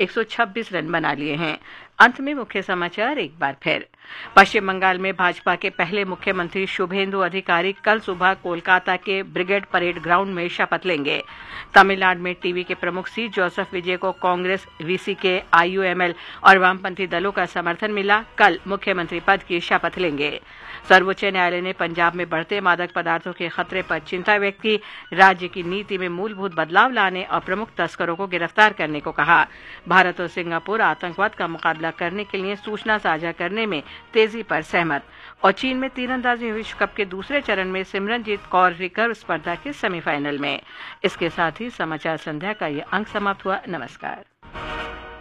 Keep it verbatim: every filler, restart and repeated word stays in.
एक सौ छब्बीस रन बना लिए हैं। अंत में मुख्य समाचार एक बार फिर। पश्चिम बंगाल में भाजपा के पहले मुख्यमंत्री शुभेंदु अधिकारी कल सुबह कोलकाता के ब्रिगेड परेड ग्राउंड में शपथ लेंगे। तमिलनाडु में टीवी के प्रमुख सी जोसेफ विजय को कांग्रेस, वीसी के आईयूएमएल और वामपंथी दलों का समर्थन मिला। कल मुख्यमंत्री पद की शपथ लेंगे। सर्वोच्च न्यायालय ने पंजाब में बढ़ते मादक पदार्थों के खतरे पर चिंता व्यक्त की। राज्य की नीति में मूलभूत बदलाव लाने और प्रमुख तस्करों को गिरफ्तार करने को कहा। भारत और सिंगापुर आतंकवाद का मुकाबला करने के लिए सूचना साझा करने में तेजी पर सहमत। और चीन में तीरंदाजी विश्व कप के दूसरे चरण में सिमरनजीत कौर रिकर्व स्पर्धा के सेमीफाइनल में। इसके साथ ही समाचार संध्या का ये अंक समाप्त हुआ। नमस्कार।